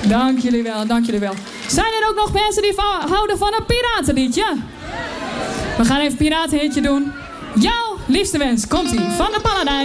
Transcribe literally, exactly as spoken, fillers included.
Dank jullie wel, dank jullie wel. Zijn er ook nog mensen die va- houden van een piratenliedje? We gaan even een piratenhitje doen. Jouw liefste wens, komt-ie, van de Paladijn.